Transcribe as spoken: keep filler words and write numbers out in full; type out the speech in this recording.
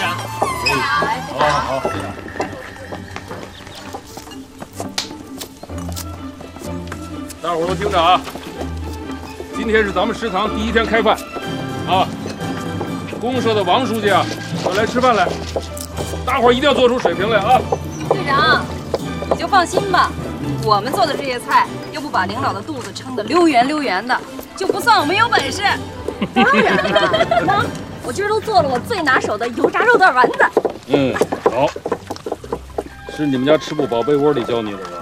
长。 来， 好好好。大伙儿都听着啊！今天是咱们食堂第一天开饭，啊，公社的王书记啊要来吃饭来，大伙儿一定要做出水平来啊！ 队长，你就放心吧，我们做的这些菜又不把领导的肚子撑得溜圆溜圆的，就不算我们有本事。 当然了，妈，我今儿都做了我最拿手的油炸肉段丸子。 嗯，好，是你们家吃不饱被窝里教你的吧？